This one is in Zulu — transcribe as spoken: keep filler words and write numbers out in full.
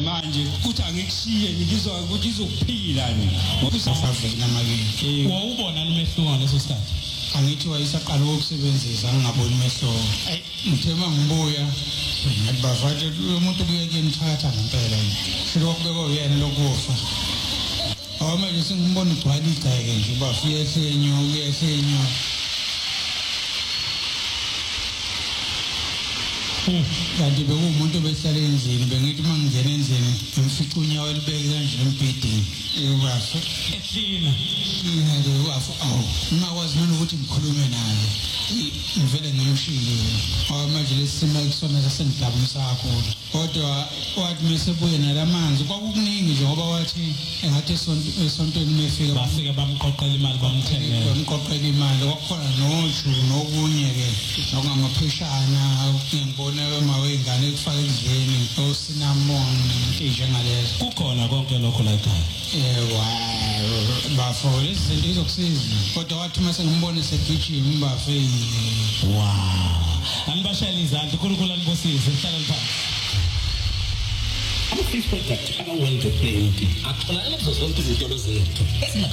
manje kuthi angikushiye ngizwa ukuthi izokuphila ni usavela makini wawubona nimehluka ngaleso sikhathi angithi wayisaqala ukusebenzisa ngingaboni mehluko ngithe mangibuya ngathi bavale umuntu ubuye kuyenthatha ngempela yini lokubekwa uyena lokufa awamanje sengibona ugcwala igceke nje bafike ehlenyo uyehlenyo kanti bekuwumuntu obehlala endlini bengithi uma ngingena endlini ngimfica unyawo elibeke kanje embhedeni ewafa ehlina yena nje wafa awu ngingakwazi nokuthi ngikhulume naye ngivele ngimshile ngoba manje lesimo ekusona sasengidabulisa kakhulu kodwa wathi mesebuye nalamanzi kwakukuningi nje ngoba wathi engathi esontweni mefika bafike bamqoqela imali bamthengela bamqoqela imali kwakhona noju nokunye ke nokungamapheshana ngibona mawengane ekufaka endleni osinamon njengalezo kukhona konke lokho la ekhaya yewa bafo izinto izokusiza kodwa wathi mase ngimbone segijima bafe wow anibashayela izandla uNkulunkulu anibusise hlala phansi ama-Facebook act aba well defined atholakala kuzo zonke izitolo zethu